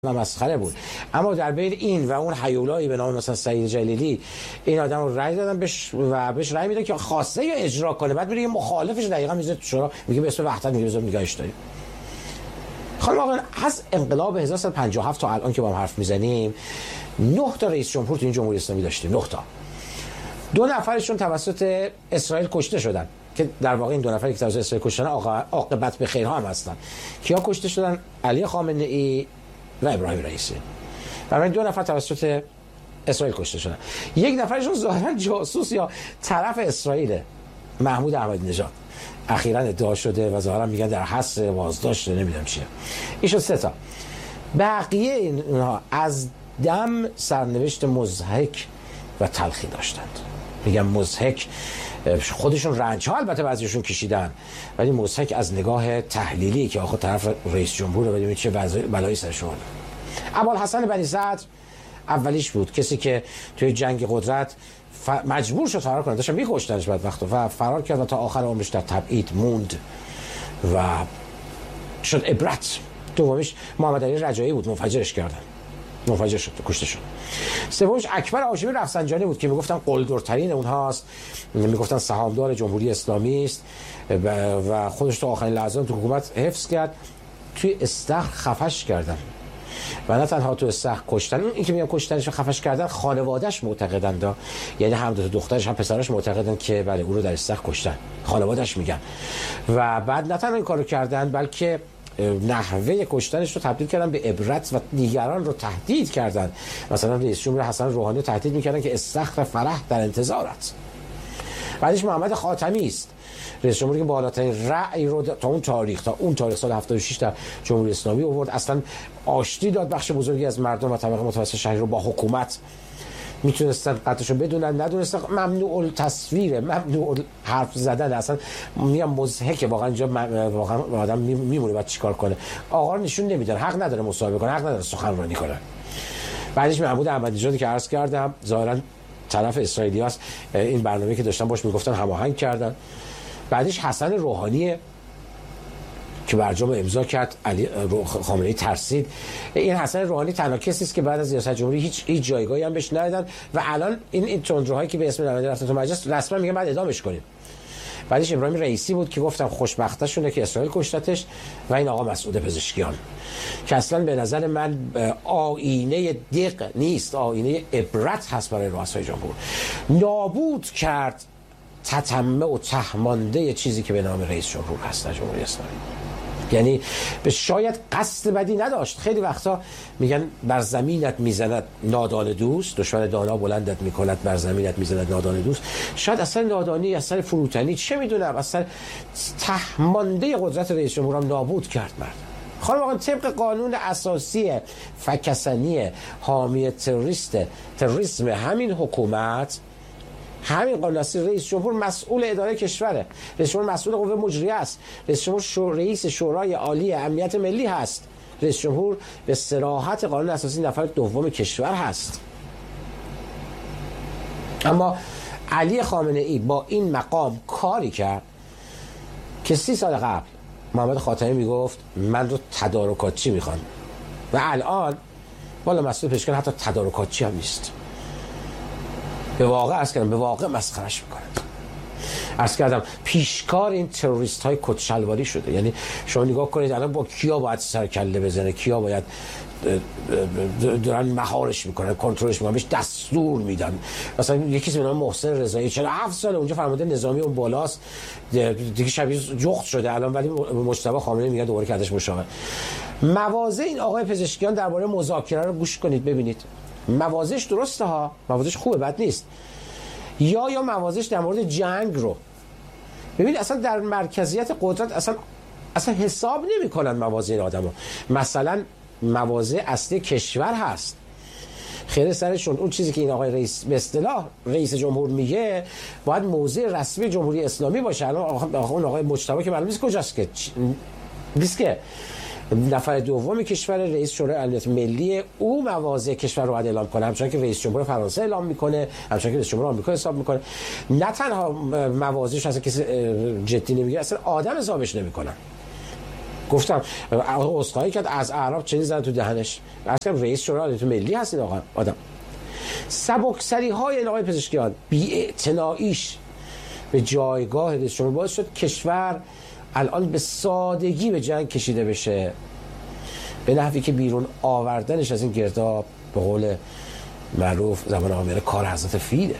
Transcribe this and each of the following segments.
مسخره بود. اما در بین این و اون هیولایی به نام مثلا سعید جلیلی این آدم رو رأی دادن بهش رأی میدن که خواسته یا اجرا کنه، بعد میره مخالفش دقیقاً میذاره تو شورا میگه به اسم وحدت میگه بذار نگاهش داریم. خانم آقا از انقلاب 1357 تا الان که با هم حرف میزنیم 9 تا رئیس جمهور تو این جمهوری اسلامی داشتیم. 9 تا. 2 نفرشون توسط اسرائیل کشته شدن که در واقع این 2 نفری که توسط اسرائیل کشته شدن عاقبت به خیرها هم هستن. کیا کشته شدن؟ علی خامنه ای و ابراهیم رئیسی. برای 2 نفر توسط اسرائیل کشته شدن. 1 نفرشون ظاهرا جاسوس یا طرف اسرائیل، محمود احمدی نژاد. اخیراً ادعا شده و ظاهرا میگن در حبس بازداشت، نمیدونم چیه. این شد 3 تا. بقیه اینها از دم سرنوشت مضحک و تلخی داشتند. میگم مضحک، خودشون رنج ها البته بعضیشون کشیدن، ولی مضحک از نگاه تحلیلی که آخه طرف رئیس جمهور ببینید چه بلایی سرش آورد. ابوالحسن بنی صدر اولیش بود، کسی که توی جنگ قدرت مجبور شد فرار کنه، داشتن می‌کشتنش بعد وقت و فرار کرد و تا آخر عمرش در تبعید موند و شد عبرت. دومیش محمد علی رجایی بود، منفجرش کردن، منفجر شد، کشته شد. سومش اکبر هاشمی رفسنجانی بود که میگفتن قلدرترین اونهاست، میگفتن سهامدار جمهوری اسلامی است و خودش تا آخرین لحظات تو حکومت حفظ کرد. توی استخر خفش کردن و نه تنها تو استخر کشتن، این که میگن کشتنش و خفش کردن خانواده‌اش معتقدن، یعنی هم دو دخترش هم پسرش معتقدن که بله او رو در استخر کشتن، خانواده‌اش میگن. و بعد نه تنها این کارو کردن بلکه نحوه کشتنش رو تبدیل کردن به عبرت و دیگران رو تهدید کردن. مثلا رئیس جمهور حسن روحانی رو تهدید میکردن که استخر فرح در انتظارت. بعدش محمد خاتمی است، رئیس جمهوری که بالاترین رأی رو تا اون تاریخ سال 76 در جمهوری اسلامی آورد، اصلا آشتی داد بخش بزرگی از مردم و طبقه متوسط شهری رو با حکومت. میتونستن قدرشو بدونن، ندونستن، ممنوع التصویر، ممنوع حرف زدن، اصلا میگم مضحکه واقعا. اینجا واقعا آدم میمونه بعد چیکار کنه. آقا رو نشون نمیدن، حق نداره مصاحبه کنه، حق نداره سخنرانی کنه. بعدش محمود احمدی نژادی که عرض کردم ظاهرا طرف اسرائیلیاست، این برنامه‌ای که داشتن باش میگفتن هماهنگ کردن. بعدش حسن روحانی که برجام امضا کرد، علی خامنه ای ترسید. این حسن روحانی تنها کسی است که بعد از ریاست جمهوری هیچ جایگاهی هم بهش ندادن و الان این تندروهایی که به اسم نماینده رفتن تو مجلس رسما میگن بعد اعدامش کنیم. بعدش ابراهیم رئیسی بود که گفتم خوشبختشونه که اسرائیل کشتتش، و این آقا مسعود پزشکیان که اصلا به نظر من آینه دق نیست، آینه عبرت هست برای رؤسای جمهور. نابود کرد تتمه و تهمانده چیزی که به نام رئیس جمهور هست در جمهوری اسلامی. یعنی به شاید قصد بدی نداشت. خیلی وقتا میگن بر زمینت میزند نادان دوست، دشمن دانا بلندت میکند، بر زمینت میزند نادان دوست. شاید اصلا نادانی، اصلا فروتنی، چه میدونم، اصلا تهمانده قدرت رئیس جمهور هم نابود کرد مرد. خانم آقا طبق قانون اساسی فکسنی حامی تروریسم همین حکومت، همین قانون اساسی، رئیس جمهور مسئول اداره کشوره، رئیس جمهور مسئول قوه مجریه است، رئیس جمهور رئیس شورای عالی امنیت ملی هست، رئیس جمهور به صراحت قانون اساسی نفر دوم کشور هست. اما علی خامنه ای با این مقام کاری کرد که 30 سال قبل محمد خاتمی میگفت من رو تدارکاتچی میخوام و الان والا مسئول پزشکی حتی تدارکاتچی هم نیست. به واقع عرض کردم، به واقع مسخرش میکنند. عرض کردم پیشکار این تروریست های کتشلواری شده. یعنی شما نگاه کنید الان با کیا باید سرکله بزنه، کیا باید دارن مهارش میکنن، کنترلش میکنن، بهش دستور میدن. مثلا یکی به نام محسن رضایی 47 ساله اونجا فرمانده نظامی اون بالاست، دیگه شبیه جخت شده الان، ولی مجتبی خامنه‌ای میگه دوباره که ازش مشاور. مواضع این آقای پزشکیان درباره مذاکره رو گوش کنید ببینید. مواضعش درسته ها، مواضعش خوبه، بد نیست. یا مواضعش در مورد جنگ رو ببینید، اصلا در مرکزیت قدرت اصلا حساب نمی‌کنن مواضع این آدمو. مثلا مواضع اصلی کشور هست، خیلی سرشون اون چیزی که این آقای رئیس به اصطلاح رئیس جمهور میگه باید موضع رسمی جمهوری اسلامی باشه. الان اون آقای مجتبی که معلوم نیست کجاست، که نیست که نفر دوم کشور، رئیس شورای امنیت ملی، او مواضع کشور رو باید اعلام کنه، همچنان که رئیس جمهور فرانسه اعلام میکنه، همچنان که رئیس جمهور آمریکا حساب میکنه. نه تنها مواضعش اصلا کسی جدی نمیگیره، اصلا آدم حسابش نمیکنن. گفتم عذرخواهی کرد از اعراب چنین زدن تو دهنش. اصلا رئیس شورای عدالت ملی هست این آدم. سبکسری های این آقای پزشکیان، بی‌اعتناییش به جایگاه رئیس جمهور باعث شد کشور الان به سادگی به جنگ کشیده بشه، به نحوی که بیرون آوردنش از این گرداب به قول معروف زبان عامه کار حضرت فیله.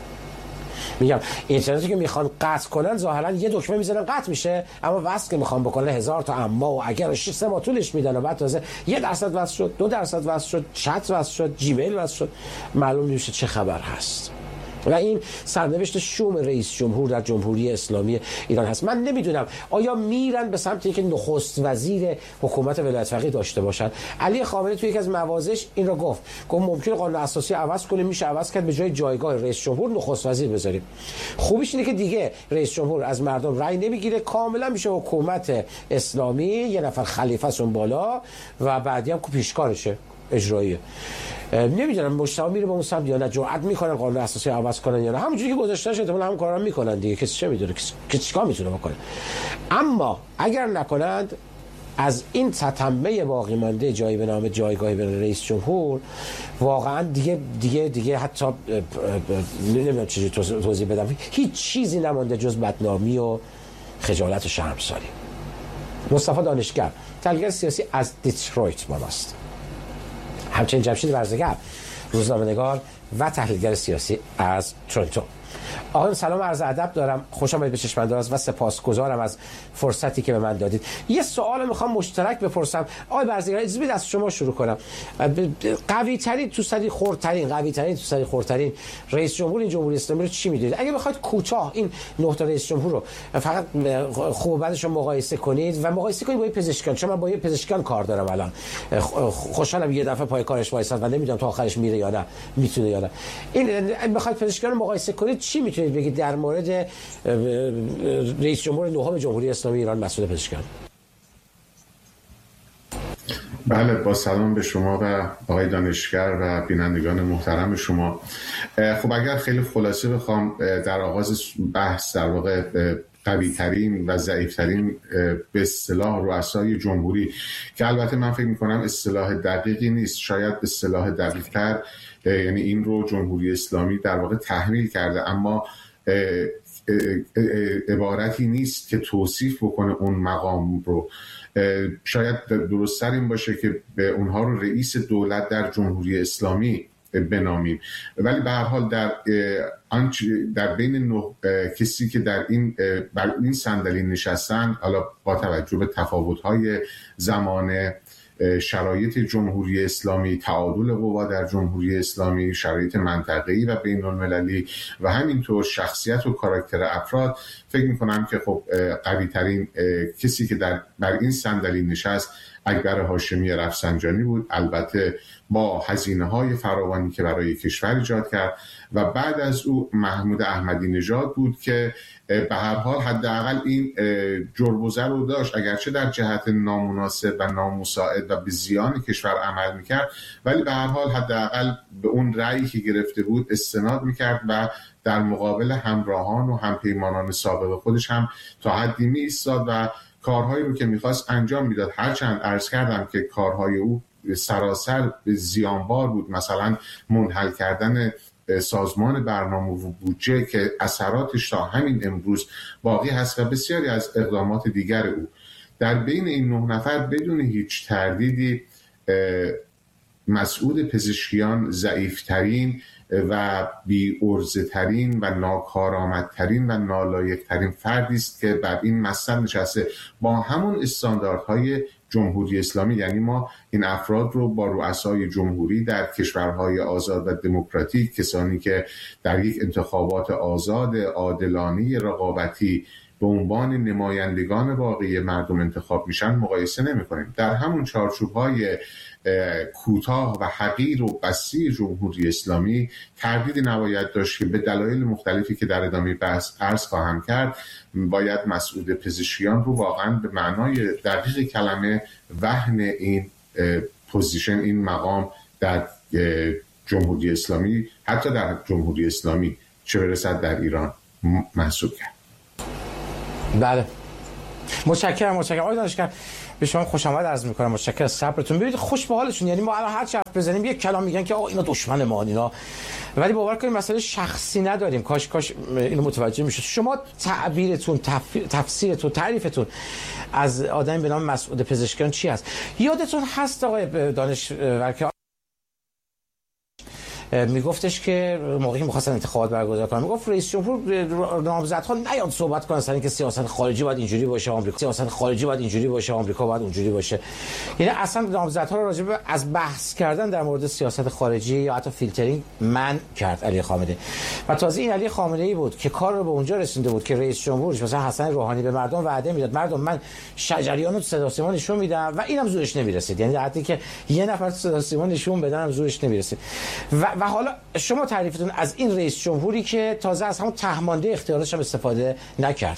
میگم اینترنتی که میخوان قطع کنن ظاهرا یه دکمه میزنن قطع میشه، اما وصل که میخوان بکنن 1000 تا اما و اگر 3 ماه طولش میدن و بعد تازه 1% وصل شد، 2% وصل شد، چت وصل شد، جیمیل وصل شد، معلوم نمیشه چه خبر هست. و این سرنوشت شوم رئیس جمهور در جمهوری اسلامی ایران هست. من نمیدونم آیا میرن به سمت اینکه نخست وزیر حکومت ولایت فقیه داشته باشن. علی خامنه‌ای توی یکی از مواضعش این رو گفت ممکنه قانون اساسی عوض کنیم، میشه عوض کرد، به جای جایگاه رئیس جمهور نخست وزیر بذاریم. خوبیش اینه که دیگه رئیس جمهور از مردم رأی نمیگیره، کاملا میشه حکومت اسلامی، یه نفر خلیفه است اون بالا و بعدی هم پیشکارشه اجراییه. نمیدونم مجتمع میره به اون سمت یا نه، جرأت میکنن قانون اساسی عوض کنن یا نه. همونجوری که گذاشتنش احتمالاً هم کارا میکنن دیگه، کسی چه میدونه، کسی چیکار میتونه بکنه. اما اگر نکنند از این تتمه باقی مانده جایی به نام جایگاهی برای رئیس جمهور واقعا دیگه حتی نمیدونم چجوری توضیح بدم، هیچ چیزی نمانده جز بدنامی و خجالت و شرمساری. مصطفی دانشگر تحلیلگر سیاسی از دیترویت بالاست، همچنین جمشید ورزگر روزنامه‌نگار و تحلیلگر سیاسی از تورنتو. آقایان سلام عرض ادب دارم، خوش آمدید به چشم‌انداز و سپاسگزارم از فرصتی که به من دادید. یه سوال میخوام مشترک بپرسم. آقای ورزگر اجازه بدید از شما شروع کنم. قوی ترین تو سری خردترین رئیس جمهور این جمهوری اسلامی رو چی میدونید؟ اگه بخواید کوتاه این 9 تا رئیس جمهور رو فقط خوب و بدش رو مقایسه کنید و مقایسه کنید با پزشکان، چون من با پزشکان کار دارم الان. خوشحالم یه دفعه پای کارش وایساد و نمیدونم تا آخرش میره یا نه، میتونه یا نه. این بخواید پزشکان رو مقایسه کنید چی میتونید بگید در مورد رئیس جمهور نهم جمهوری اسلامی ایران مسعود پزشکیان؟ بله، با سلام به شما و آقای دانشگر و بینندگان محترم شما. خب اگر خیلی خلاصه بخوام در آغاز بحث در واقع قوی ترین و ضعیف ترین به اصطلاح رؤسای جمهوری، که البته من فکر میکنم اصطلاح دقیقی نیست، شاید اصطلاح دقیق تر، یعنی این رو جمهوری اسلامی در واقع تحمیل کرده، اما عبارتی نیست که توصیف بکنه اون مقام رو. شاید درست‌تر این باشه که به اونها رو رئیس دولت در جمهوری اسلامی بنامیم، ولی به هر حال در بین کسی که بر این صندلی نشستن، حالا با توجه به تفاوت‌های زمان، شرایط جمهوری اسلامی، تعادل قوا در جمهوری اسلامی، شرایط منطقه‌ای و بین‌المللی و همینطور شخصیت و کاراکتر افراد، فکر می‌کنم که خب قوی ترین کسی که بر این صندلی نشست اکبر هاشمی رفسنجانی بود، البته با هزینه‌های فراوانی که برای کشور ایجاد کرد، و بعد از او محمود احمدی نژاد بود که به هر حال حداقل این جرم و زر رو داشت، اگرچه در جهت نامناسب و نامساعد و به زیان کشور عمل میکرد، ولی به هر حال حداقل به اون رأیی که گرفته بود استناد میکرد و در مقابل همراهان و همپیمانان سابق خودش هم تا حدی می‌ایستاد و کارهایی رو که میخواست انجام میداد. هرچند عرض کردم که کارهای او سراسر زیانبار بود، مثلا منحل کردن سازمان برنامه و بودجه که اثراتش تا همین امروز باقی هست و بسیاری از اقدامات دیگر او. در بین این 9 نفر بدون هیچ تردیدی مسعود پزشکیان ضعیفترین و بی‌عرضه‌ترین و ناکارآمدترین و نالایق‌ترین فردی است که بر این مسند نشسته با همون استانداردهای جمهوری اسلامی. یعنی ما این افراد رو با رؤسای جمهوری در کشورهای آزاد و دموکراتیک، کسانی که در یک انتخابات آزاد، عادلانه، رقابتی به عنوان نمایندگان واقعی مردم انتخاب میشن مقایسه نمی‌کنیم. در همون چارچوب‌های کوتاه و حقیر و وسیع جمهوری اسلامی تردیدی نباید داشت که به دلایل مختلفی که در ادامه بحث عرض خواهم کرد، باید مسعود پزشکیان رو واقعا به معنای دقیق کلمه وهن این پوزیشن، این مقام در جمهوری اسلامی، حتی در جمهوری اسلامی چه برسد در ایران، محسوب کرد. بله متشکرم آقای دانشگر، به شما خوش آمد عرض می‌کنم. متشکرم از صبرتون. ببینید خوش به حالشون، یعنی ما الان هر چی حرف بزنیم یک کلام میگن که آقا اینا دشمن ما اینا، ولی باور کنید مسئله شخصی نداریم. کاش اینو متوجه میشید. شما تعبیرتون، تفسیرتون، تعریفتون از آدمی به نام مسعود پزشکیان چی است؟ یادتون هست آقای دانشور که میگفتش که موقعی که می‌خواستن انتخابات برگزار کنن میگفت رئیس جمهور نامزدها نیاد صحبت کنن سر اینکه سیاست خارجی باید اینجوری باشه، آمریکا سیاست خارجی باید اینجوری باشه، آمریکا باید اونجوری باشه. یعنی اصلا نامزدها رو راجع به از بحث کردن در مورد سیاست خارجی یا حتی فیلترینگ منع کرد علی خامنه‌ای. و تازه این علی خامنه‌ای بود که کار رو به اونجا رسونده بود که رئیس جمهورش مثلا حسن روحانی به مردم وعده میداد مردم من شجریان رو صدا سیما نشون میدم و اینم زورش نمیرسید، یعنی حتی که یه نفر صدا سیما نشون بدنم زورش نمیرسید. و حالا شما تعریفتون از این رئیس جمهوری که تازه از همون تهمانده اختیارش هم استفاده نکرد.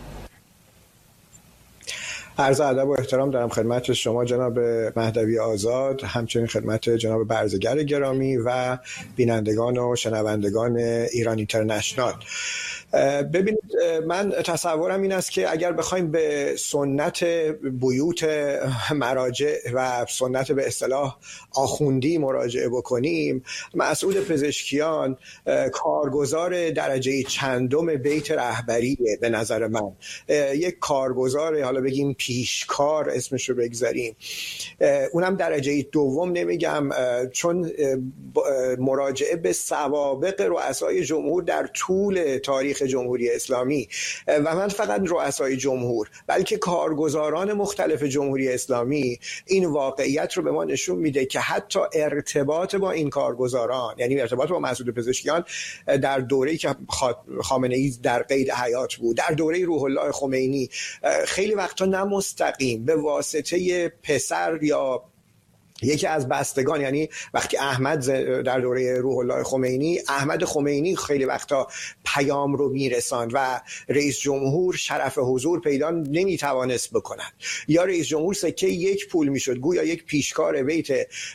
عرض ادب و احترام دارم خدمت شما جناب مهدوی آزاد، همچنین خدمت جناب برزگر گرامی و بینندگان و شنوندگان ایران اینترنشنال. ببینید من تصورم این است که اگر بخوایم به سنت بیوت مراجع و سنت به اصطلاح آخوندی مراجعه بکنیم، مسعود پزشکیان کارگزار درجه چندم بیت رهبریه به نظر من. یک کارگزار، حالا بگیم پیشکار اسمش رو بگذاریم، اونم درجه دوم نمیگم، چون مراجعه به سوابق رؤسای جمهور در طول تاریخ جمهوری اسلامی و من فقط رؤسای جمهور بلکه کارگزاران مختلف جمهوری اسلامی این واقعیت رو به ما نشون میده که حتی ارتباط با این کارگزاران، یعنی ارتباط با مسعود پزشکیان در دوره‌ای که خامنه‌ای در قید حیات بود، در دوره روح الله خمینی، خیلی وقتا نه مستقیم به واسطه پسر یا یکی از بستگان، یعنی وقتی احمد در دوره روح الله خمینی، احمد خمینی خیلی وقتا پیام رو میرساند و رئیس جمهور شرف حضور پیدا نمیتوانست بکنن، یا رئیس جمهور سکه یک پول میشد، گویا یک پیشکار بیت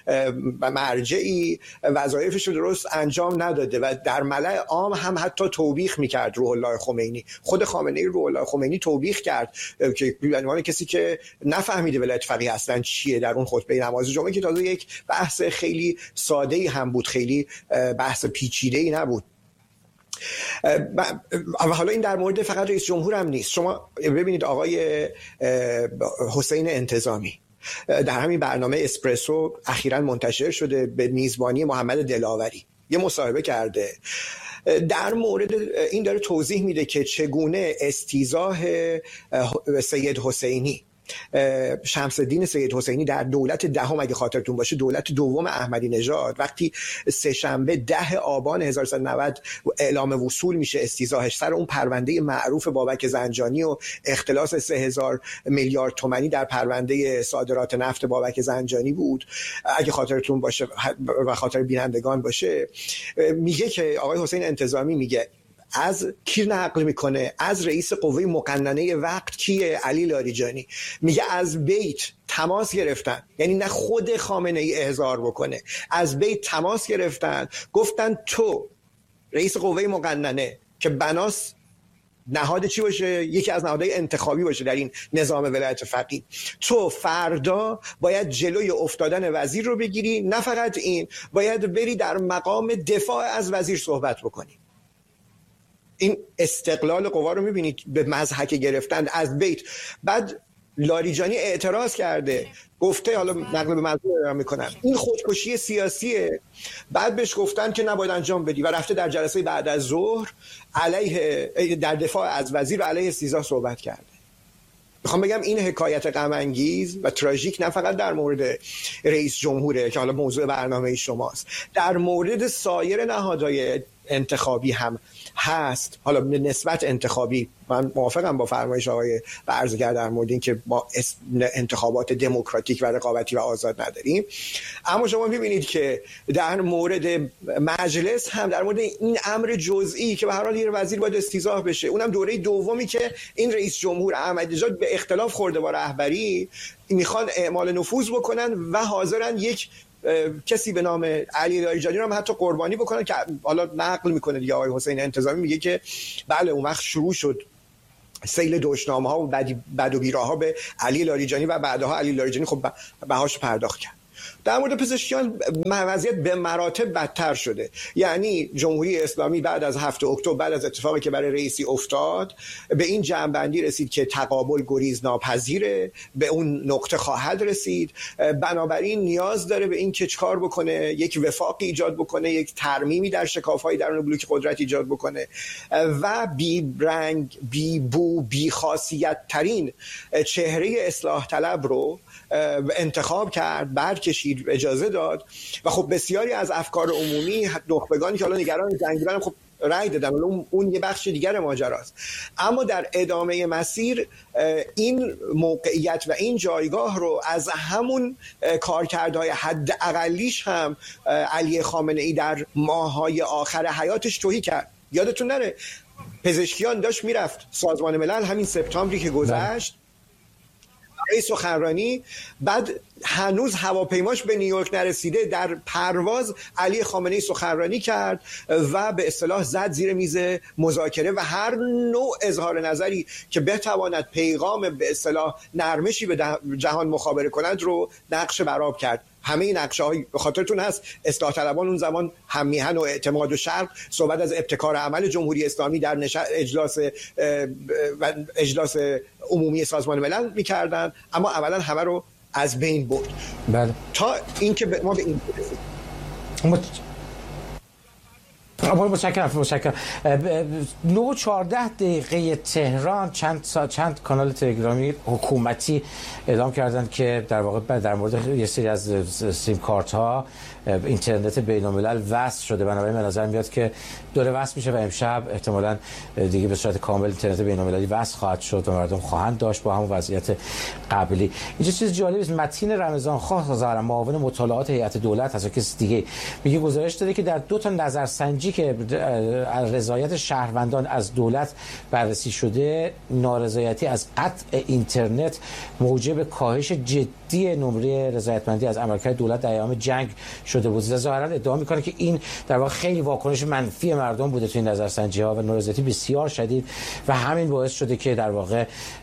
مرجعی وظایفش رو درست انجام نداده و در ملأ عام هم حتی توبیخ میکرد روح الله خمینی. خود خامنه‌ای روح الله خمینی توبیخ کرد که به عنوان کسی که نفهمیده ولایت فقیه اصلا چیه در اون خطبه نماز جمعه، که تازه یک بحث خیلی ساده‌ای هم بود، خیلی بحث پیچیده‌ای نبود. و حالا این در مورد فقط رئیس جمهور هم نیست. شما ببینید آقای حسین انتظامی در همین برنامه اسپرسو اخیراً منتشر شده به میزبانی محمد دلاوری یه مصاحبه کرده، در مورد این داره توضیح میده که چگونه استیضاح سید حسینی، شمس الدین سید حسینی در دولت دهم اگه خاطرتون باشه، دولت دوم احمدی نژاد، وقتی سه‌شنبه 10 آبان 1390 اعلام وصول میشه استیضاحش سر اون پرونده معروف بابک زنجانی و اختلاس 3000 میلیارد تومانی در پرونده صادرات نفت بابک زنجانی بود اگه خاطرتون باشه و خاطر بینندگان باشه، میگه که آقای حسین انتظامی میگه از کی نقل میکنه؟ از رئیس قوه مقننه وقت کیه؟ علی لاریجانی. میگه از بیت تماس گرفتن، یعنی نه خود خامنه ای احضار بکنه، از بیت تماس گرفتن، گفتن تو رئیس قوه مقننه که بناس نهاد چی باشه؟ یکی از نهادهای انتخابی باشه در این نظام ولایت فقیه، تو فردا باید جلوی افتادن وزیر رو بگیری، نه فقط این، باید بری در مقام دفاع از وزیر صحبت بکنی. این استقلال قوا رو میبینید به مضحکه گرفتن از بیت. بعد لاریجانی اعتراض کرده، گفته، حالا نقل به موضوع میکنم، این خودکشی سیاسیه. بعد بهش گفتن که نباید انجام بدی و رفته در جلسه بعد از ظهر علیه در دفاع از وزیر و علیه استیضاح صحبت کرده. میخوام بگم این حکایت غم انگیز و تراژیک نه فقط در مورد رئیس جمهوره که حالا موضوع برنامه شماست، در مورد سایر نهادهای انتخابی هم هست. حالا نسبت انتخابی من موافقم با فرمایش آقای برزگر در مورد این که ما انتخابات دموکراتیک و رقابتی و آزاد نداریم، اما شما می‌بینید که در مورد مجلس هم در مورد این امر جزئی که به هر حال یه وزیر باید استیضاح بشه، اونم دوره دومی که این رئیس جمهور احمدی نژاد به اختلاف خورده با رهبری، میخوان اعمال نفوذ بکنن و حاضرن یک کسی به نام علی لاریجانی رو هم حتی قربانی بکنن که حالا نقل میکنه دیگه آقای حسین انتظامی، میگه که بله اون وقت شروع شد سیل دشنامه‌ها و بد و بیراها به علی لاریجانی و بعدها علی لاریجانی خب بهاش پرداخت کرد. در مورد پزشکیان وضعیت به مراتب بدتر شده. یعنی جمهوری اسلامی بعد از 7 اکتبر، بعد از اتفاقی که برای رئیسی افتاد، به این جمع‌بندی رسید که تقابل گریز ناپذیره، به اون نقطه خواهد رسید، بنابراین نیاز داره به این که چکار بکنه، یک وفاقی ایجاد بکنه، یک ترمیمی در شکاف‌های درون بلوک قدرت ایجاد بکنه و بی رنگ، بی بو، بی خاصیت ترین چهره اصلاح طلب رو انتخاب کرد، برکشید، اجازه داد و خب بسیاری از افکار عمومی، نخبگانی که حالا نگران جنگ بودن، خب رأی دادن. اون یه بخش دیگر ماجراست. اما در ادامه مسیر این موقعیت و این جایگاه رو از همون کارکردهای حد اقلیش هم علی خامنه ای در ماه‌های آخر حیاتش توهی کرد. یادتون نره پزشکیان داشت میرفت سازمان ملل همین سپتامبری که گذشت، سخنرانی، بعد هنوز هواپیماش به نیویورک نرسیده، در پرواز علی خامنه ای سخنرانی کرد و به اصطلاح زد زیر میز مذاکره و هر نوع اظهار نظری که بتواند پیغام به اصطلاح نرمشی به جهان مخابره کند رو نقش برآب کرد. همه این نقشه‌های به خاطرتون هست اصلاح طلبان اون زمان هم میهن و اعتماد و شرق صحبت از ابتکار عمل جمهوری اسلامی در اجلاس عمومی سازمان ملل می‌کردن، اما اولا همه رو از بین برد. بله. تا اینکه ما به این متشکرم. 9:14 تهران چند کانال تلگرامی حکومتی اعلام کردند که در واقع در مورد یه سری از سیم کارت ها اینترنت بین‌الملل وصل شده. بنابراین به نظر میاد که دوره وصل میشه و امشب احتمالاً دیگه به صورت کامل اینترنت بین‌المللی وصل خواهد شد و مردم خواهند داشت با همون وضعیت قبلی. اینجا چیز جالبی است. متین رمضانخان ظاهرا معاون مطالعات هیئت دولت هست کسی دیگه میگه گزارش داده که در 2 تا نظرسنجی که رضایت شهروندان از دولت بررسی شده، نارضایتی از قطع اینترنت موجب کاهش جدی نمره رضایتمندی از عملکرد دولت در ایام جنگ شده بود. ظاهرا ادعا میکنه که این در واقع خیلی واکنش منفی مردم بوده تو این نظرسنجی ها و نارضایتی بسیار شدید و همین باعث شده که در واقع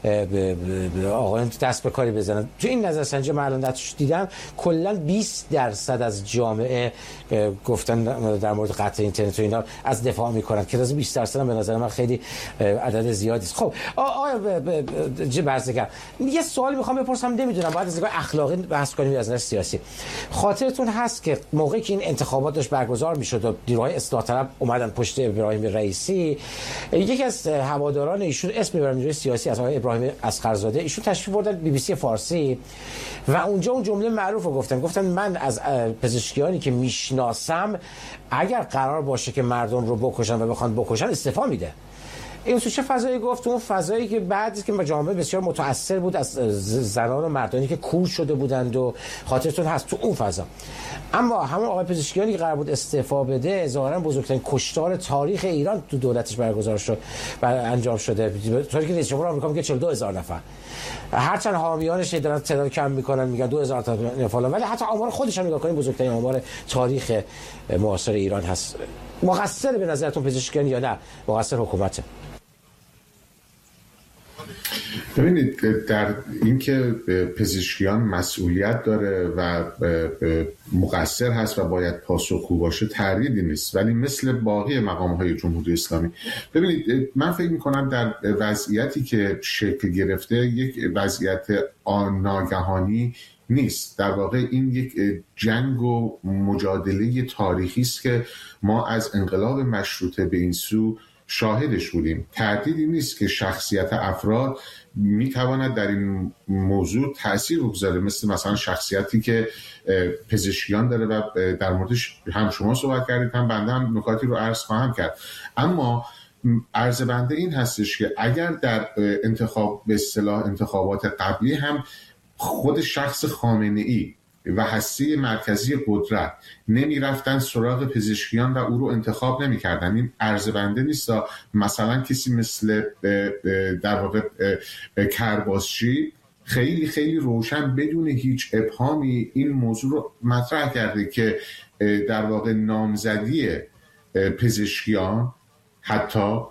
آقایان دست به کاری بزنن. تو این نظرسنجی من الان دیدم کلا 20% از جامعه گفتن در مورد قطع اینترنت و اینا از دفاع میکنن که از 20% هم به نظر من خیلی عدد زیادی است. خب آقای برزگر، یه سوال میخوام بپرسم، نمیدونم باید از نگاه اخلاقی بحث کنیم یا از نظر سیاسی. خاطرتون هست که موقعی که این انتخابات داشت برگزار میشد و نیروهای اصلاح طلب اومدن پشت ابراهیم رئیسی، یکی از هواداران ایشون اسم میبرم نیروی سیاسی از آقای ابراهیم اصغرزاده، ایشون تشریف بردن BBC فارسی و اونجا اون جمله معروف رو گفتن من از پزشکیانی که میشناسم اگر قرار باشه که مردم رو بکشن و بخوان بکشن استعفا میده. این تو چه فضایی گفت؟ اون فضایی که بعدی که جامعه بسیار متاثر بود از زنان و مردانی که کور شده بودند و خاطرتون هست تو اون فضا. اما همون آقای پزشکیانی که قرار بود استعفا بده ظاهرا بزرگترین کشتار تاریخ ایران تو دولتش برگزار شد و انجام شده، طوری که رئیس جمهور آمریکا میگه 42,000 نفر، هرچند حامیانش دارن تعداد کم میکنن میگن 2,000 تا فلان، ولی حتی آمار خودش هم نگاه کنید بزرگترین آمار تاریخ معاصر ایران هست. مقصر به نظرتون پزشکیان یا نه مقصر حکومته؟ ببینید در اینکه پزشکیان مسئولیت داره و مقصر هست و باید پاسخگو باشه تردیدی نیست، ولی مثل باقی مقام‌های جمهوری اسلامی ببینید من فکر می‌کنم در وضعیتی که شکل گرفته یک وضعیت ناگهانی نیست. در واقع این یک جنگ و مجادله تاریخی است که ما از انقلاب مشروطه به این سو شاهدش بودیم. تردیدی نیست که شخصیت افراد میتواند در این موضوع تأثیر بگذاره، مثلا شخصیتی که پزشکیان داره و در موردش هم شما صحبت کردید هم بنده هم نکاتی رو عرض خواهم کرد. اما عرض بنده این هستش که اگر در به اصطلاح انتخابات قبلی هم خود شخص خامنه‌ای و هسته مرکزی قدرت نمی رفتن سراغ پزشکیان و او رو انتخاب نمی کردن، این عرض بنده نیست. مثلا کسی مثل در واقع کرباسچی خیلی خیلی روشن بدون هیچ ابهامی این موضوع رو مطرح کرده که در واقع نامزدی پزشکیان حتی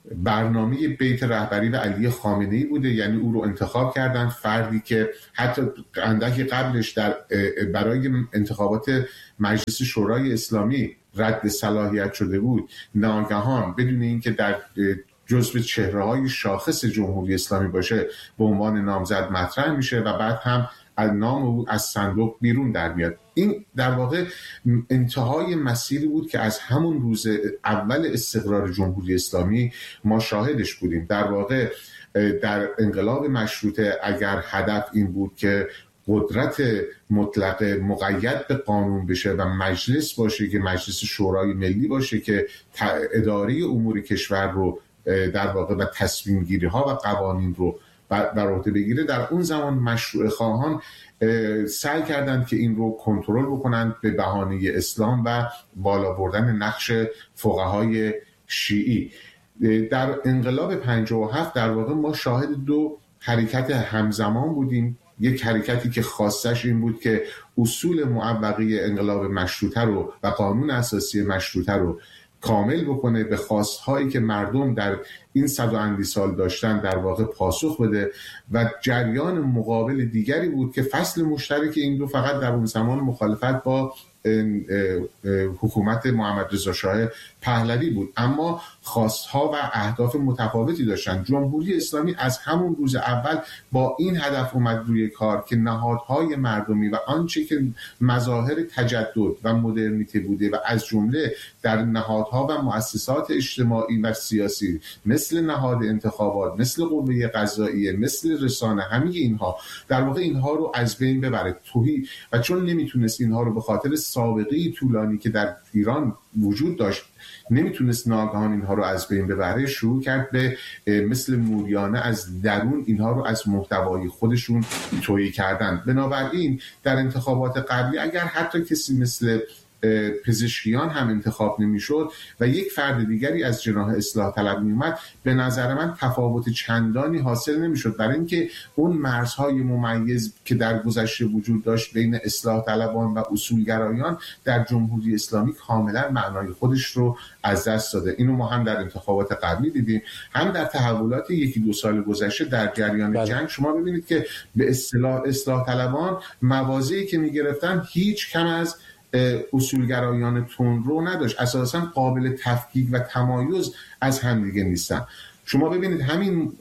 برنامه بیت رهبری و علی خامنه‌ای بوده، یعنی او رو انتخاب کردن، فردی که حتی اندکی قبلش برای انتخابات مجلس شورای اسلامی رد صلاحیت شده بود، ناگهان بدون اینکه در جزو چهره‌های شاخص جمهوری اسلامی باشه به عنوان نامزد مطرح میشه و بعد هم نام او از صندوق بیرون در میاد. این در واقع انتهای مسیری بود که از همون روز اول استقرار جمهوری اسلامی ما شاهدش بودیم. در واقع در انقلاب مشروطه اگر هدف این بود که قدرت مطلق مقید به قانون بشه و مجلس باشه که مجلس شورای ملی باشه که اداره امور کشور رو در واقع و تصمیم گیری ها و قوانین رو بر عهده بگیره، در اون زمان مشروع خواهان سعی کردند که این رو کنترل بکنند به بهانه اسلام و بالا بردن نقش فقهای شیعی. در انقلاب 57 در واقع ما شاهد دو حرکت همزمان بودیم. یک حرکتی که خاصش این بود که اصول معوقه انقلاب مشروطه رو و قانون اساسی مشروطه رو کامل بکنه، به خواستهایی که مردم در این 100 و اندی سال داشتن در واقع پاسخ بده، و جریان مقابل دیگری بود که فصل مشترک این دو فقط در اون زمان مخالفت با حکومت محمد رضا شاه پهلوی بود، اما خواستها و اهداف متفاوتی داشتن. جمهوری اسلامی از همون روز اول با این هدف اومد روی کار که نهادهای مردمی و آنچه که مظاهر تجدد و مدرنیته بوده و از جمله در نهادها و مؤسسات اجتماعی و سیاسی مثل نهاد انتخابات، مثل قوه قضاییه، مثل رسانه، همه اینها در واقع اینها رو از بین ببره توهی، و چون نمیتونست اینها رو به خاطر سابقه طولانی که در ایران وجود داشت نمیتونست ناگهان اینها رو از بین ببره، شروع کرد به مثل موریانه از درون اینها رو از محتوای خودشون تویی کردن. بنابراین در انتخابات قبلی اگر حتی کسی مثل پزشکیان هم انتخاب نمیشد و یک فرد دیگری از جناح اصلاح طلب میومد، به نظر من تفاوت چندانی حاصل نمیشد، برای اینکه اون مرزهای ممیز که در گذشته وجود داشت بین اصلاح طلبان و اصولگرایان در جمهوری اسلامی کاملا معنای خودش رو از دست داده. اینو ما هم در انتخابات قبلی دیدیم، هم در تحولات 1-2 سال گذشته در جریان جنگ. شما ببینید که به اصلاح طلبان موازی که میگرفتن هیچ کم از اصولگرایان تندرو نداشت، اساسا قابل تفکیک و تمایز از همدیگه نیستن. شما ببینید همین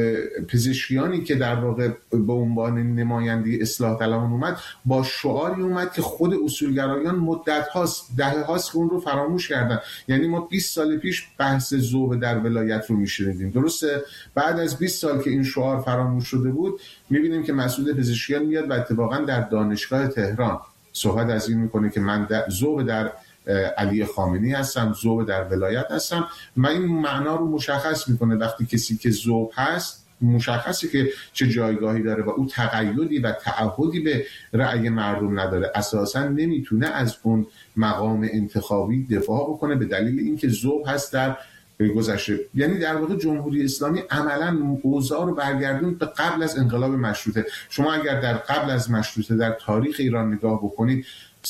پزشکیانی که در واقع به عنوان نماینده اصلاح طلبان اومد، با شعاری اومد که خود اصولگرایان مدت هاست، دهه هاست اون رو فراموش کردن. یعنی ما 20 سال پیش بحث ذوب در ولایت رو میشنیدیم، درسته؟ بعد از 20 سال که این شعار فراموش شده بود، میبینیم که مسئول پزشکیان میاد و اتفاقا در دانشگاه تهران صحبت از این میکنه که من ذوب در علی خامنه‌ای هستم، ذوب در ولایت هستم. من این معنا رو مشخص میکنه. وقتی کسی که ذوب هست مشخصه که چه جایگاهی داره و او تقیدی و تعهدی به رأی مردم نداره، اساسا نمیتونه از اون مقام انتخابی دفاع بکنه به دلیل اینکه ذوب هست در گذشته. یعنی در واقع جمهوری اسلامی عملاً اوضاع رو برگردوند به قبل از انقلاب مشروطه. شما اگر در قبل از مشروطه در تاریخ ایران نگاه بکنید،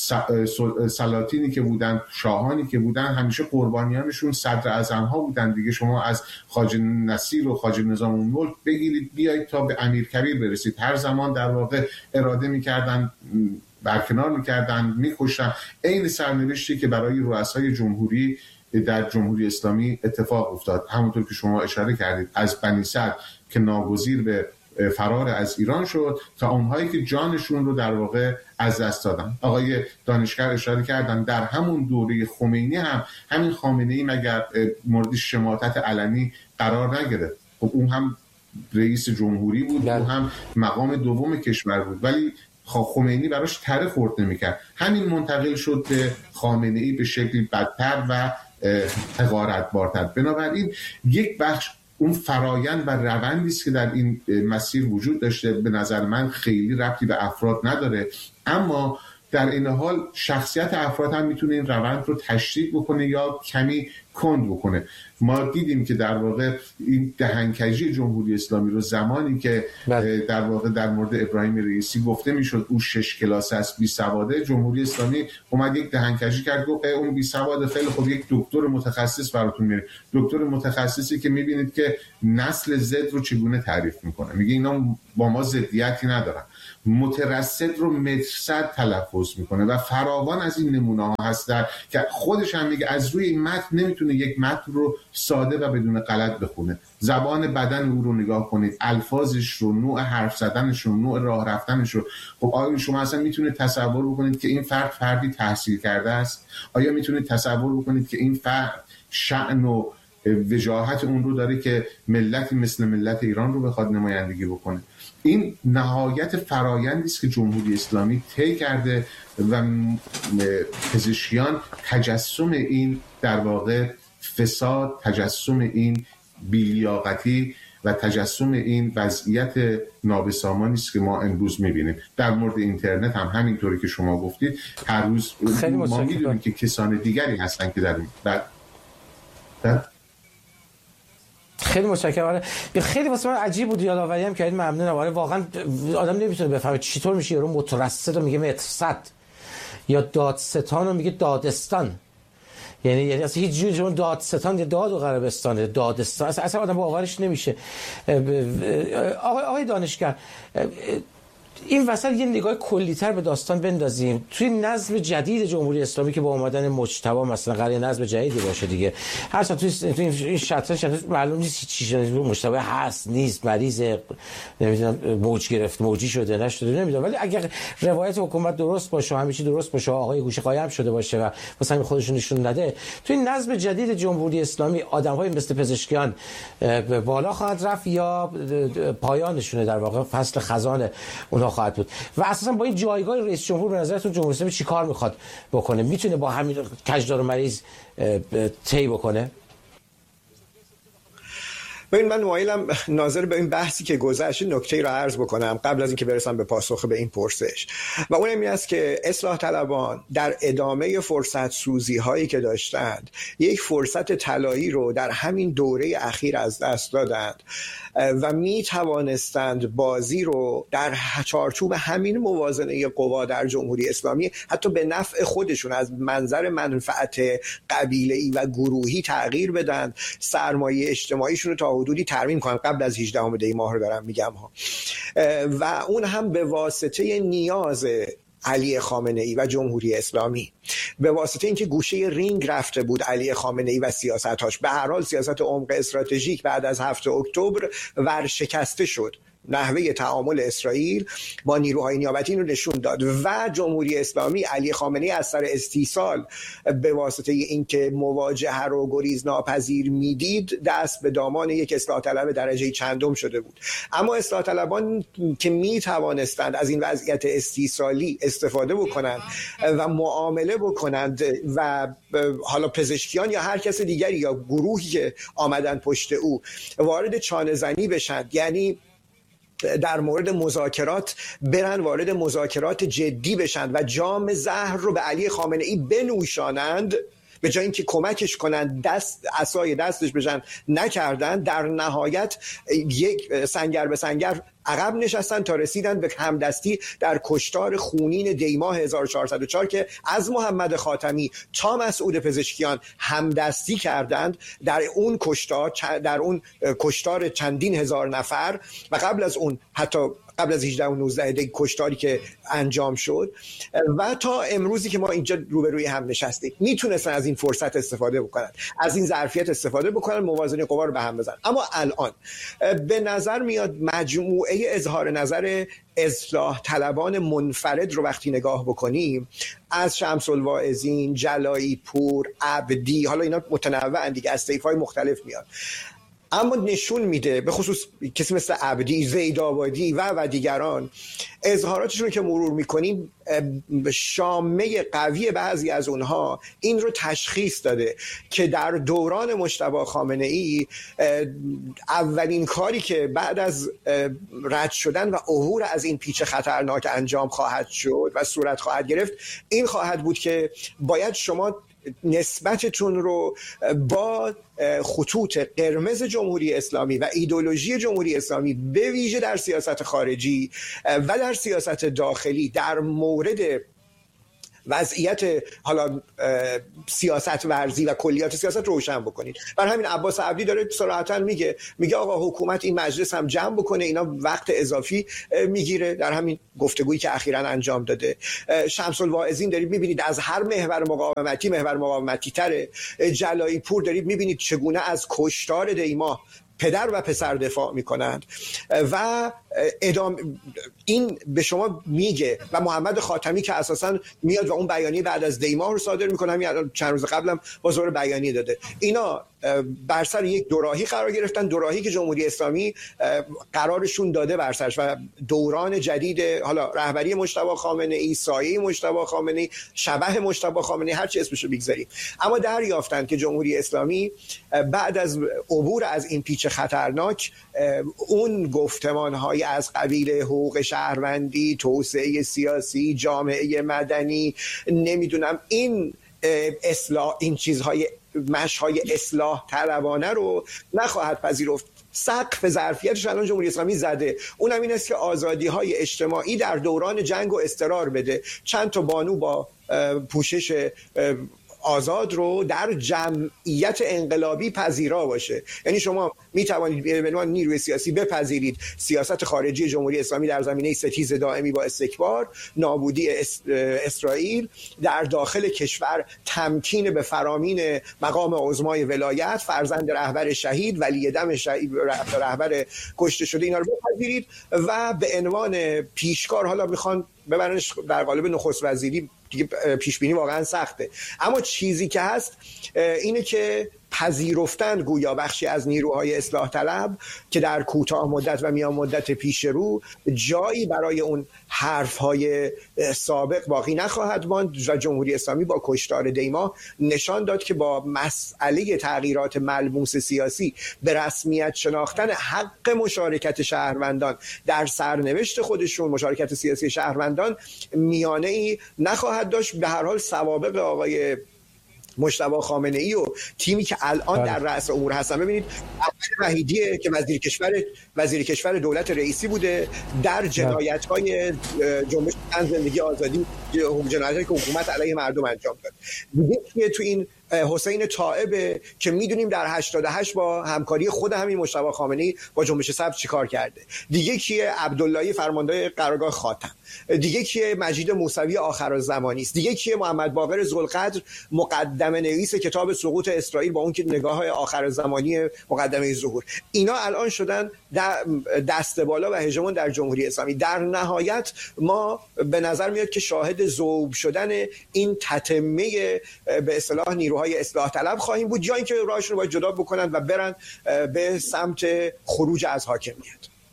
سلاطینی که بودن، شاهانی که بودن، همیشه قربانیانشون صدر اعظم‌ها بودن دیگه. شما از خواجه نصیر و خواجه نظام الملک بگیرید بیایید تا به امیرکبیر برسید، هر زمان در واقع اراده می‌کردن، برکنار می‌کردن، می‌کشتن. عین سرنوشتی که برای رؤسای جمهوری در جمهوری اسلامی اتفاق افتاد. همونطور که شما اشاره کردید، از بنی صدر که ناگزیر به فرار از ایران شد تا اونهایی که جانشون رو در واقع از دست دادن. آقای دانشگر اشاره کردن در همون دوره خمینی هم همین خامنه‌ای مگر مورد شماتت علنی قرار نگرفت؟ خب اون هم رئیس جمهوری بود، اون هم مقام دوم کشور بود، ولی خمینی براش تره خورد نمی‌کرد. همین منتقل شد به خامنه‌ای به شکلی بدتر و حقارتبارتر. بنابراین یک بخش اون فرایند و روندی است که در این مسیر وجود داشته، به نظر من خیلی ربطی به افراد نداره، اما در این حال شخصیت افراد هم میتونه این روند رو تشدید بکنه یا کمی کند بکنه. ما دیدیم که در واقع این دهنکجی جمهوری اسلامی رو زمانی که در واقع در مورد ابراهیم رئیسی گفته میشد او 6 کلاس است بی سواده، جمهوری اسلامی اومد یک دهنکجی کرد، گفت اون بی سواده، خیلی خوب یک دکتر متخصص براتون میاره، دکتر متخصصی که میبینید که نسل زد رو چگونه تعریف میکنه، میگه اینا با ما ضدیتی ندارن، مترصد رو مترصد تلفظ میکنه و فراوان از این نمونه ها هست که خودش هم میگه از روی این متن نمیتونه یک متن رو ساده و بدون غلط بخونه. زبان بدن او رو نگاه کنید، الفاظش رو، نوع حرف زدنش رو، نوع راه رفتنش رو. خب آیا شما اصلا میتونید تصور بکنید که این فرد فردی تحصیل کرده است؟ آیا میتونید تصور بکنید که این فرد شأن و وجاهت اون رو داره که ملتی مثل ملت ایران رو بخواد نمایندگی بکنه؟ این نهایت فرایندی است که جمهوری اسلامی طی کرده و پزشکیان تجسم این در واقع فساد، تجسم این بی‌لیاقتی و تجسم این وضعیت نابسامانی است که ما امروز می‌بینیم. در مورد اینترنت هم همینطوری که شما گفتید، هر روز ما می‌دونیم که کسان دیگری هستن که در خیلی متشکرم. خیلی واسه من عجیب بود، یادآوری هم کردید، ممنونم. واقعا آدم نمیتونه بفهمه چطور میشه یارو مترصد رو میگه مترصد یا دادستان رو میگه دادستان. یعنی اصلا هیچ جوری چون دادستان یا داد و قربستانه، دادستان اصلا آدم باورش نمیشه. آقای دانشگر، این وسط یه نگاه کلی‌تر به داستان بندازیم. توی نظم جدید جمهوری اسلامی که با اومدن مجتبی مثلا قرار نظم جدیدی باشه دیگه، هر توی این شطرنج معلوم نیست چی شده، مجتبی هست نیست، مریض، نمیدونم موج گرفت، موجی شده نشده، نمیدونم. ولی اگر روایت حکومت درست باشه، همه چی درست باشه، آقای گوشه قایم شده باشه و مثلا خودشون نشون نده، توی نظم جدید جمهوری اسلامی آدم‌های مثل پزشکیان بالا خواهد رفت یا پایانشونه در واقع فصل خزان اونها خواهد بود؟ و اساسا با این جایگاه رئیس جمهور به نظرتون جمهوری اسلامی چی کار میخواد بکنه؟ میتونه با همین کجدار و مریض طی بکنه؟ ببین، من مایلم ناظر به این بحثی که گذشت نکته‌ای را عرض بکنم قبل از اینکه برسم به پاسخ به این پرسش، و اون این است که اصلاح طلبان در ادامه فرصت سوزی هایی که داشتند یک فرصت طلایی رو در همین دوره اخیر از دست دادند و می توانستند بازی رو در چارچوب همین موازنه قوا در جمهوری اسلامی حتی به نفع خودشون از منظر منفعت قبیله‌ای و گروهی تغییر بدن، سرمایه اجتماعیشون رو تا حدودی ترمیم کنن. قبل از 18 دی ماه رو دارم میگم ها، و اون هم به واسطه نیاز علی خامنه‌ای و جمهوری اسلامی، به واسطه اینکه گوشه رینگ رفته بود علی خامنه‌ای و سیاست‌هاش. به هر حال سیاست عمق استراتژیک بعد از 7 اکتبر ورشکسته شد. نحوه تعامل اسرائیل با نیروهای نیابتی رو نشون داد و جمهوری اسلامی علی خامنه‌ای از سر استیصال به واسطه اینکه مواجهه رو گریز ناپذیر میدید دست به دامان یک اصلاح طلب درجه چندم شده بود. اما اصلاح طلبان که می توانستند از این وضعیت استیصالی استفاده بکنند و معامله بکنند و حالا پزشکیان یا هر کس دیگری یا گروهی که آمدن پشت او وارد چانه زنی بشند، یعنی در مورد مذاکرات برن وارد مذاکرات جدی بشن و جام زهر رو به علی خامنه‌ای بنوشانند، به جای اینکه کمکش کنند عصای دستش بشن نکردن، در نهایت یک سنگر به سنگر عقب نشستن تا رسیدن به همدستی در کشتار خونین دیماه 1404 که از محمد خاتمی تا مسعود پزشکیان همدستی کردند در اون کشتار چندین هزار نفر، و قبل از اون حتی قبل از 18 و 19 دی کشتاری که انجام شد و تا امروزی که ما اینجا روبروی هم نشستیم. میتونستن از این فرصت استفاده بکنن، از این ظرفیت استفاده بکنن، موازنه قوا رو به هم بزنن. اما الان به نظر میاد مجموعه اظهار نظر اصلاح طلبان منفرد رو وقتی نگاه بکنیم، از شمس الواعظین، جلایی پور، عبدی، حالا اینا متنوعن دیگه، از طیف‌های مختلف میاد، اما نشون میده به خصوص کسی مثل عبدی، زیدآبادی و دیگران اظهاراتشون که مرور میکنیم، شامه قوی بعضی از اونها این رو تشخیص داده که در دوران مجتبی خامنه ای اولین کاری که بعد از رد شدن و عبور از این پیچ خطرناک انجام خواهد شد و صورت خواهد گرفت این خواهد بود که باید شما نسبتتون رو با خطوط قرمز جمهوری اسلامی و ایدئولوژی جمهوری اسلامی به ویژه در سیاست خارجی و در سیاست داخلی در مورد وضعیت حالا سیاست ورزی و کلیات سیاست روشن بکنید. برای همین عباس عبدی داره صراحتاً میگه آقا حکومت این مجلس هم جمع بکنه، اینا وقت اضافی میگیره، در همین گفتگویی که اخیراً انجام داده. شمس الواعظین دارید میبینید از هر محور مقاومتی تره. جلایی پور دارید میبینید چگونه از کشتار دیما پدر و پسر دفاع میکنند و این به شما میگه و محمد خاتمی که اساسا میاد و اون بیانیه بعد از دیما رو صادر میکنه، همین چند روز قبلم با زور بیانیه داده. اینا بر سر یک دوراهی قرار گرفتن، دوراهی که جمهوری اسلامی قرارشون داده بر سرش و دوران جدید حالا رهبری مجتبی خامنه ای، سایه مجتبی خامنه ای، شبح مجتبی خامنه ای، هر چی اسمشو بگذاریم، اما دریافتن که جمهوری اسلامی بعد از عبور از این پیچ خطرناک اون گفتمان‌های از قبیل حقوق شهروندی، توسعه سیاسی، جامعه مدنی، نمیدونم این اصلاح، این چیزهای مشهای اصلاح طلبانه رو نخواهد پذیرفت. سقف ظرفیتش الان جمهوری اسلامی زده، اونم این است که آزادی‌های اجتماعی در دوران جنگ و اضطرار بده. چند تا بانو با پوشش آزاد رو در جمعیت انقلابی پذیرا باشه. یعنی شما می توانید به عنوان نیروی سیاسی بپذیرید سیاست خارجی جمهوری اسلامی در زمینه ستیز دائمی با استکبار، نابودی اسرائیل، در داخل کشور تمکین به فرامین مقام عظمای ولایت، فرزند رهبر شهید، ولی دم شهید، رهبر کشته شده، اینا رو بپذیرید و به عنوان پیشکار حالا میخوان ببرنش در قالب نخست وزیری. دیگه پیش بینی واقعا سخته، اما چیزی که هست اینه که پذیرفتن گویا بخشی از نیروهای اصلاح طلب که در کوتاه مدت و میان مدت پیش رو جایی برای اون حرفهای سابق باقی نخواهد ماند و جمهوری اسلامی با کشتار دیما نشان داد که با مسئله تغییرات ملموس سیاسی به رسمیت شناختن حق مشارکت شهروندان در سرنوشت خودشون، مشارکت سیاسی شهروندان، میانه ای نخواهد داشت. به هر حال سوابق آقای مجتبی خامنه ای و تیمی که الان در رأس امور هستن، ببینید احمد وحیدی که وزیر کشور دولت رئیسی بوده در جنایت‌های جنبش زندگی آزادی، جنایت‌هایی که حکومت علیه مردم انجام داد. دیگه تو این حسین طائب که میدونیم در 88 با همکاری خود همین مجتبی خامنه‌ای با جنبش سبز چیکار کرده. دیگه کیه؟ عبداللهی فرمانده قرارگاه خاتم. دیگه کیه؟ مجید موسوی آخرالزمانی است. دیگه کیه؟ محمد باقر ذوالقدر مقدمه نویس کتاب سقوط اسرائیل با اون که نگاه‌های آخرالزمانی مقدمه ظهور. اینا الان شدن دست بالا و هژمون در جمهوری اسلامی. در نهایت ما به نظر میاد که شاهد ذوب شدن این تتمه به اصطلاح نیروهای اصلاح طلب خواهیم بود، یا اینکه راهشون رو باید جدا بکنن و برن به سمت خروج از حاکمیت.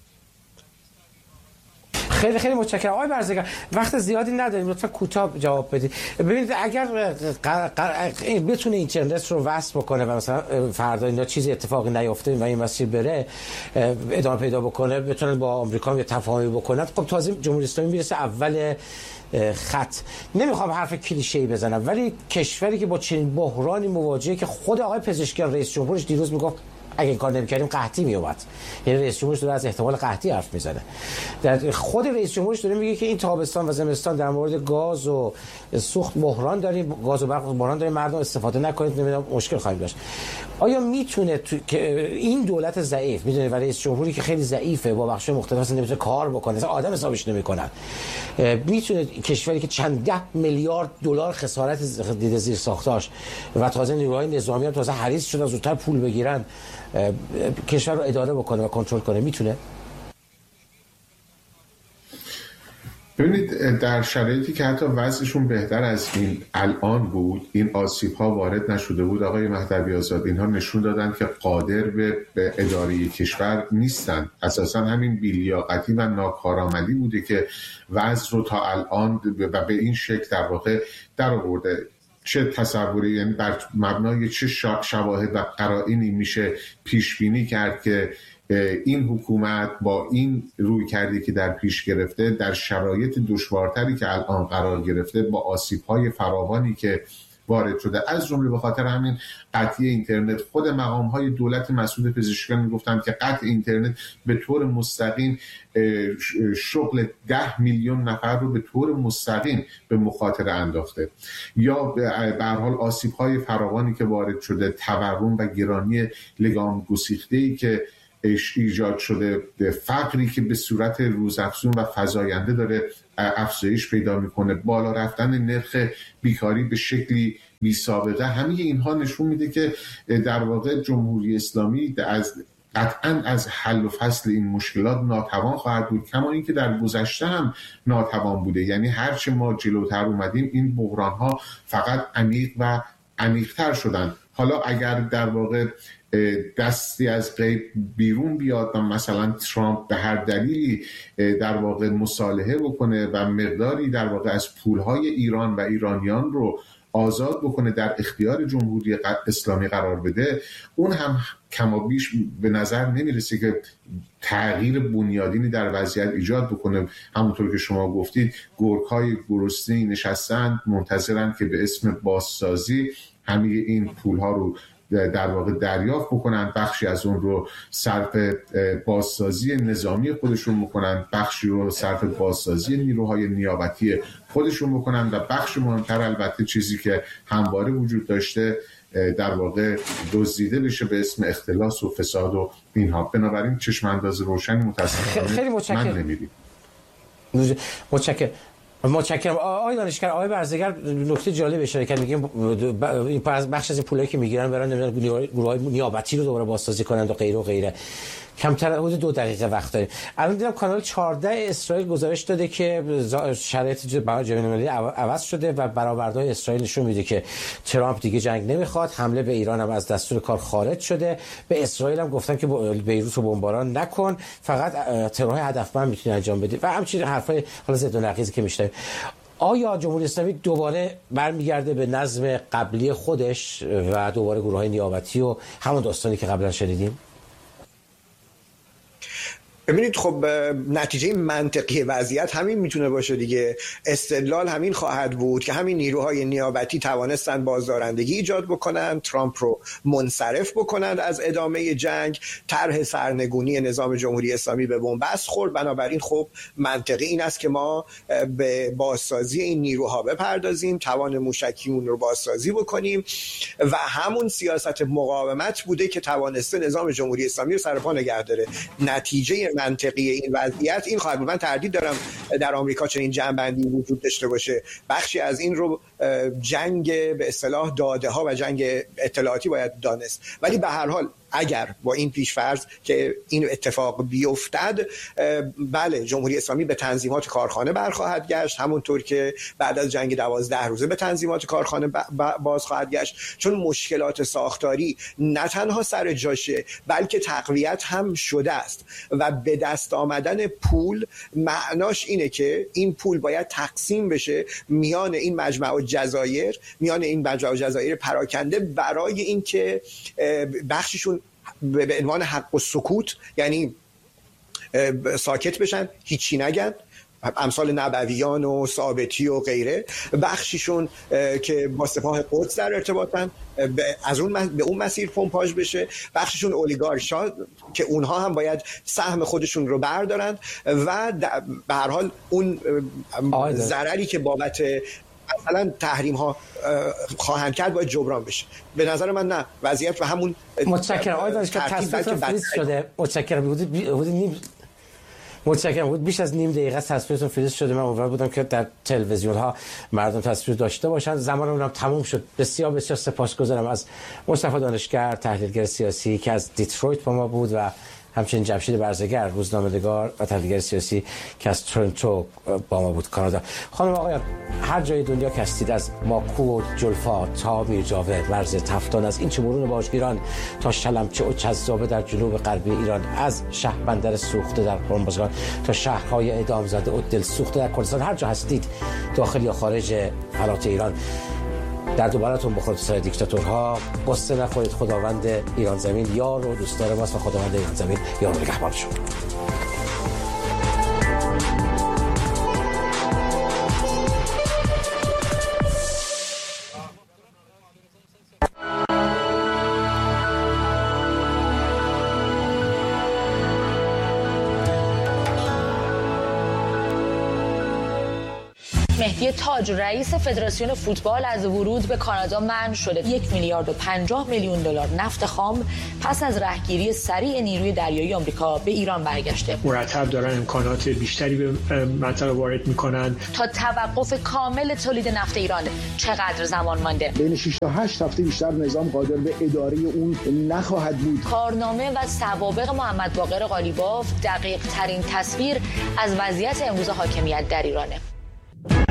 خیلی خیلی متشکرم آقای برزگر. وقت زیادی نداریم، لطفا کوتاه جواب بدید. ببینید اگر بتونه اینترنت رو وصل بکنه و مثلا فردا اینا چیزی اتفاقی نیفته و این مسیر بره ادامه پیدا بکنه، بتونن با آمریکا یه تفاهمی بکنن، خب تازه جمهوری اسلامی میرسه اول خط. نمیخوام حرف کلیشه‌ای بزنم، ولی کشوری که با چنین بحرانی مواجهه که خود آقای پزشکیان رئیس جمهورش دیروز میگفت اگه کار نمی‌کردیم قحطی میومد، یعنی رئیس جمهورش داره از احتمال قحطی حرف میزنه. در خود رئیس جمهورش داره میگه که این تابستان و زمستان در مورد گاز و سوخت بحران داریم، گاز و برق بحران داریم، مردم استفاده نکنید، نمیدونم مشکل خواهیم داشت. آیا میتونه که این دولت ضعیف، میدونید رئیس جمهوری که خیلی ضعیفه با بخش مختلف نمیتونه کار بکنه، اصلا آدم حسابش نمیکنن، میتونه کشوری که چند ده میلیارد دلار خسارت دیده زیر ساختاش و تازه نیروهای نظامی هم تازه حریص شدن زودتر پول بگیرن، کشور رو اداره بکنه و کنترل کنه، میتونه؟ ببینید در شرایطی که حتی وضعشون بهتر از این الان بود، این آسیب‌ها وارد نشده بود، آقای مهدوی آزاد اینها نشون دادن که قادر به اداره کشور نیستن. اساسا همین بی‌لیاقتی و ناکارآمدی بوده که وضع رو تا الان و به این شکل در واقع در آورده. چه تصوری، یعنی بر مبنای چه شواهد و قرائنی میشه پیش بینی کرد که این حکومت با این رویکردی که در پیش گرفته در شرایط دشوارتری که الان قرار گرفته، با آسیب‌های فراوانی که وارد شده، از جمله به خاطر همین قطعی اینترنت. خود مقام‌های دولت مسئول پزشکیان میگفتن که قطع اینترنت به طور مستقیم شغل 10 میلیون نفر رو به طور مستقیم به مخاطره انداخته. یا به هر حال آسیب‌های فراوانی که وارد شده، تورم و گرانی لگام گسیخته‌ای که ایجاد شده، فقری که به صورت روزافزون و فزاینده داره افزایش پیدا میکنه، بالا رفتن نرخ بیکاری به شکلی بی سابقه، همه اینها نشون میده که در واقع جمهوری اسلامی قطعا از حل و فصل این مشکلات ناتوان خواهد بود، کما اینکه در گذشته هم ناتوان بوده. یعنی هرچه ما جلوتر اومدیم این بحران ها فقط عمیق و عمیق‌تر شدن. حالا اگر در واقع دستی از غیب بیرون بیاد و مثلا ترامپ به هر دلیلی در واقع مصالحه بکنه و مقداری در واقع از پولهای ایران و ایرانیان رو آزاد بکنه، در اختیار جمهوری اسلامی قرار بده، اون هم کما بیش به نظر نمیرسه که تغییر بنیادینی در وضعیت ایجاد بکنه. همونطور که شما گفتید، گرگ‌های گرسنه‌ای نشستن منتظرن که به اسم بازسازی همه این پولها رو در واقع دریافت بکنن، بخشی از اون رو صرف بازسازی نظامی خودشون بکنن، بخشی رو صرف بازسازی نیروهای نیابتی خودشون بکنن و بخش مهمتر البته چیزی که همواره وجود داشته در واقع دزدیده بشه به اسم اختلاس و فساد و اینها. بنابراین چشم انداز روشنی متاسفانه خیلی من نمی‌بینم. متشکرم. آقای دانشگر، آقای برزگر نکته جالب اشاره کرد، میگیم بخش از این پولایی که میگیرن برن نمیدونم گروهای نیابتی رو دوباره بازسازی کنند و غیره و غیره. کمتر حدود 2 دقیقه وقت داریم. الان دیدم کانال 14 اسرائیل گزارش داده که شرایط جامعه المللی عوض شده و برآوردهای اسرائیل نشون میده که ترامپ دیگه جنگ نمیخواد، حمله به ایران هم از دستور کار خارج شده. به اسرائیل هم گفتن که بیروت رو بمباران نکن، فقط ترورهای هدفمند میتونی انجام بدی و همچین حرفای حالا ضد و نقیضی که میشنویم. آیا جمهوری اسلامی دوباره برمیگرده به نظم قبلی خودش و دوباره گروه‌های نیابتی و همون داستانی که قبلا شنیدیم؟ ببینید، خب نتیجه منطقی وضعیت همین میتونه باشه دیگه. استدلال همین خواهد بود که همین نیروهای نیابتی توانستن بازدارندگی ایجاد بکنن، ترامپ رو منصرف بکنند از ادامه جنگ، طرح سرنگونی نظام جمهوری اسلامی به بنبست خورد. بنابراین خب منطقی این است که ما به بازسازی این نیروها بپردازیم، توان موشکی اون رو بازسازی بکنیم و همون سیاست مقاومت بوده که توانسته نظام جمهوری اسلامی رو سر پا نگه داره. نتیجه منطقی این وضعیت این خواهد بود. من تردید دارم در آمریکا چنین جنبندی وجود داشته باشه. بخشی از این رو جنگ به اصطلاح داده ها و جنگ اطلاعاتی باید دانست، ولی به هر حال اگر با این پیش‌فرض که این اتفاق بیفتد، بله، جمهوری اسلامی به تنظیمات کارخانه برخواهد گشت، همونطور که بعد از جنگ 12 روزه به تنظیمات کارخانه باز خواهد گشت، چون مشکلات ساختاری نه تنها سر جاشه بلکه تقویت هم شده است و به دست آمدن پول معناش اینه که این پول باید تقسیم بشه میان این مجمع الجزایر پراکنده برای اینکه بخششون به عنوان حق و سکوت، یعنی ساکت بشن، هیچی نگن، امثال نبویان و ثابتی و غیره، بخشیشون که با سپاه قدس در ارتباطن از اون به اون مسیر پمپاژ بشه، بخششون اولیگارشا که اونها هم باید سهم خودشون رو بردارن و به هر حال اون ضرری که بابت مثلا تحریم ها خواهند کرد باید جبران بشه. به نظر من نه، وضعیت و همون متشکرم. آقای دانشگر تصویرتون فریز شده. متشکرم. بود بیش از نیم دقیقه تصویرتون فریز شده. من امیدوار بودم که در تلویزیون ها مردم تصویر داشته باشن. زمانمون هم تموم شد. بسیار بسیار سپاسگزارم از مصطفی دانشگر، تحلیلگر سیاسی که از دیترویت با ما بود و همچنین جمشید برزگر، روزنامه‌نگار و تحلیلگر سیاسی که از تورنتو با ما بود، کانادا. خانم آقایان، هر جای دنیا که هستید، از ماکو و جلفا تا میرجاوه، مرز تفتان، از این چمرون باجگیران تا شلمچه و چذابه در جنوب غربی ایران، از شهربندر سوخته در هرمزگان تا شهرهای اعدام زده و دل سوخته در کردستان، هر جا هستید داخل یا خارج فلات ایران، در دوبارتون بخورد سر دیکتاتورها. قصه نخورید، خداوند ایران زمین یار و دوستدار ماست و خداوند ایران زمین یار و نگهبان شما. مهدی تاج، رئیس فدراسیون فوتبال، از ورود به کانادا منع شده. 1,050,000,000 دلار نفت خام پس از رهگیری سریع نیروی دریایی آمریکا به ایران برگشته. مرتب دارن امکانات بیشتری به منطقه وارد میکنن. تا توقف کامل تولید نفت ایران چقدر زمان مانده؟ بین 6 تا 8 هفته بیشتر نظام قادر به اداره اون نخواهد بود. کارنامه و سوابق محمد باقر قالیباف دقیق ترین تصویر از وضعیت امروز حاکمیت در ایرانه.